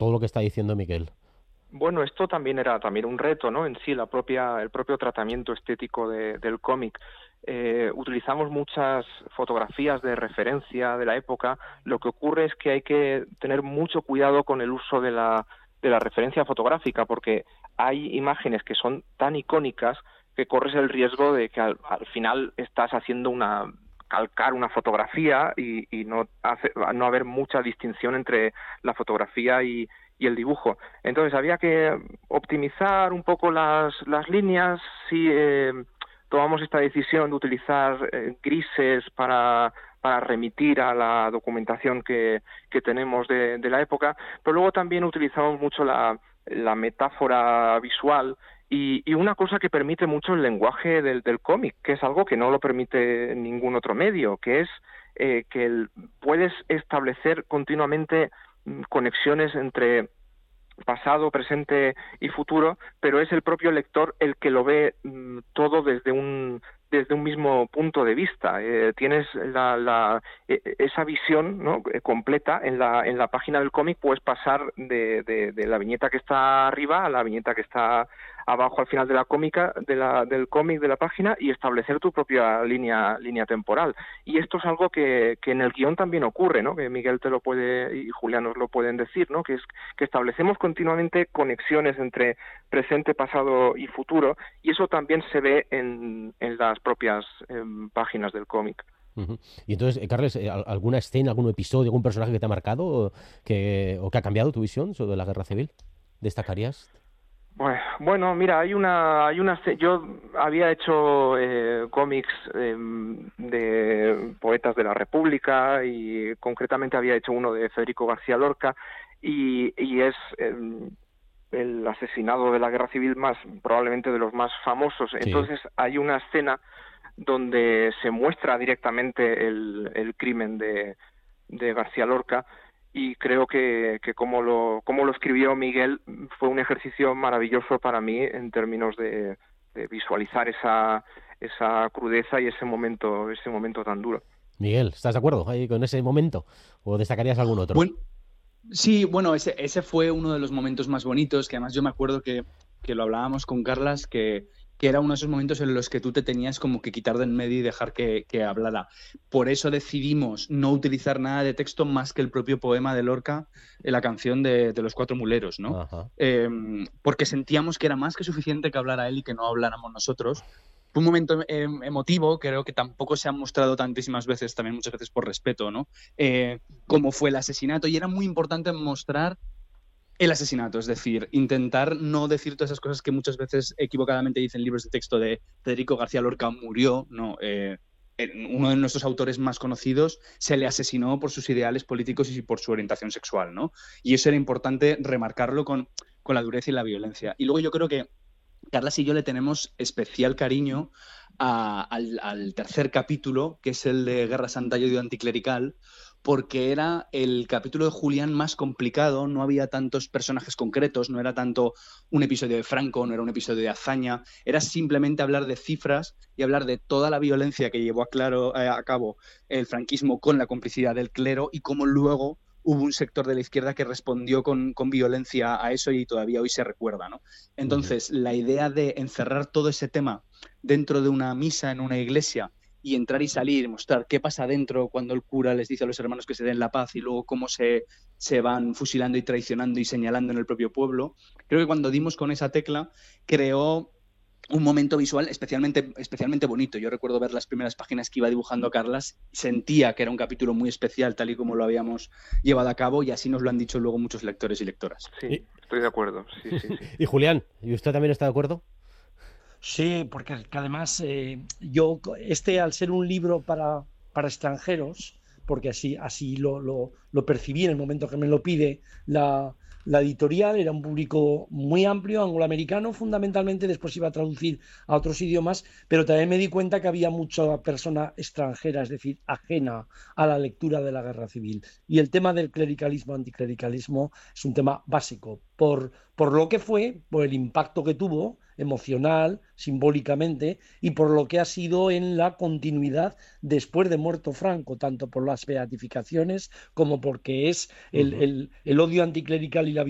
todo lo que está diciendo Miguel. Bueno, esto también era también un reto, ¿no? En sí, el propio tratamiento estético del cómic. Utilizamos muchas fotografías de referencia de la época. Lo que ocurre es que hay que tener mucho cuidado con el uso de la referencia fotográfica, porque hay imágenes que son tan icónicas que corres el riesgo de que al final estás haciendo calcar una fotografía y no haber mucha distinción entre la fotografía y el dibujo. Entonces había que optimizar un poco las líneas. Sí, tomamos esta decisión de utilizar grises para remitir a la documentación que tenemos de la época, pero luego también utilizamos mucho la metáfora visual y una cosa que permite mucho el lenguaje del cómic, que es algo que no lo permite ningún otro medio, que es que puedes establecer continuamente conexiones entre pasado, presente y futuro, pero es el propio lector el que lo ve todo desde un mismo punto de vista. Tienes esa visión, ¿no?, completa en la página del cómic. Puedes pasar de la viñeta que está arriba a la viñeta que está abajo al final de del cómic de la página y establecer tu propia línea temporal. Y esto es algo que en el guión también ocurre, ¿no?, que Miguel te lo puede y Julián nos lo pueden decir, ¿no?, que es que establecemos continuamente conexiones entre presente, pasado y futuro, y eso también se ve en las propias páginas del cómic. Uh-huh. Y entonces, Carles, ¿alguna escena, algún episodio, algún personaje que te ha marcado o que ha cambiado tu visión sobre la guerra civil? ¿Destacarías? Bueno, mira, yo había hecho cómics de poetas de la República y concretamente había hecho uno de Federico García Lorca y es el asesinado de la guerra civil probablemente de los más famosos. Sí. Entonces hay una escena donde se muestra directamente el crimen de García Lorca. Y creo que como lo escribió Miguel fue un ejercicio maravilloso para mí en términos de visualizar esa crudeza y ese momento tan duro. Miguel, ¿estás de acuerdo ahí con ese momento? ¿O destacarías algún otro? Bueno, sí, bueno, ese fue uno de los momentos más bonitos, que además yo me acuerdo que lo hablábamos con Carlas, que era uno de esos momentos en los que tú te tenías como que quitar de en medio y dejar que hablara. Por eso decidimos no utilizar nada de texto más que el propio poema de Lorca, la canción de los Cuatro Muleros, ¿no? Porque sentíamos que era más que suficiente que hablara él y que no habláramos nosotros. Fue un momento emotivo, creo que tampoco se ha mostrado tantísimas veces, también muchas veces por respeto, ¿no? Cómo fue el asesinato, y era muy importante mostrar el asesinato, es decir, intentar no decir todas esas cosas que muchas veces equivocadamente dicen libros de texto de Federico García Lorca murió, ¿no? Uno de nuestros autores más conocidos se le asesinó por sus ideales políticos y por su orientación sexual, ¿no? Y eso era importante remarcarlo con la dureza y la violencia. Y luego yo creo que Carlas y yo le tenemos especial cariño al tercer capítulo, que es el de Guerra Santa y Odio Anticlerical, porque era el capítulo de Julián más complicado, no había tantos personajes concretos, no era tanto un episodio de Franco, no era un episodio de hazaña, era simplemente hablar de cifras y hablar de toda la violencia que llevó a cabo el franquismo con la complicidad del clero y cómo luego hubo un sector de la izquierda que respondió con violencia a eso y todavía hoy se recuerda, ¿no? Entonces, la idea de encerrar todo ese tema dentro de una misa en una iglesia y entrar y salir, mostrar qué pasa dentro cuando el cura les dice a los hermanos que se den la paz y luego cómo se van fusilando y traicionando y señalando en el propio pueblo. Creo que cuando dimos con esa tecla creó un momento visual especialmente bonito. Yo recuerdo ver las primeras páginas que iba dibujando Carlas, sentía que era un capítulo muy especial tal y como lo habíamos llevado a cabo y así nos lo han dicho luego muchos lectores y lectoras. Sí, estoy de acuerdo. Sí. Y Julián, ¿y usted también está de acuerdo? Sí, porque además yo, al ser un libro para extranjeros, porque así lo percibí en el momento que me lo pide la editorial, era un público muy amplio, angloamericano fundamentalmente, después iba a traducir a otros idiomas, pero también me di cuenta que había mucha persona extranjera, es decir, ajena a la lectura de la guerra civil. Y el tema del clericalismo, anticlericalismo, es un tema básico, por lo que fue, por el impacto que tuvo, emocional, simbólicamente, y por lo que ha sido en la continuidad después de muerto Franco, tanto por las beatificaciones como porque es el odio anticlerical y la